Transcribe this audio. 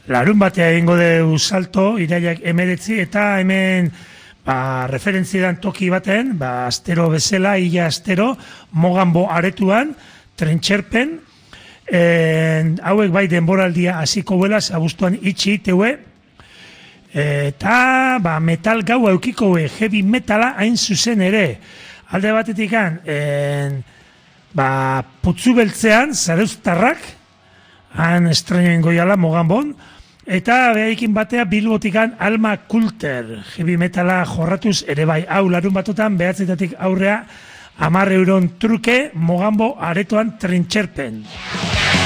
larun batea egingo du salto, irailak 19, eta hemen referentzidan toki baten, astero bezala, ia astero, Moganbo aretuan, Trentxerpen, hauek bai denboraldia hasiko buelaz, abuztuan itxi teue, eta metal gau eukiko heavy metala hain zuzen ere. Alde batetik putzu beltzean, zareuztarrak, han estreñoen goiala Moganbon, eta behaikin batea Bilbotikan Alma Kulter, heavy metala jorratuz ere bai, hau larun batotan behatzetatik aurrea €10 truke Moganbo aretoan Trentxerpen.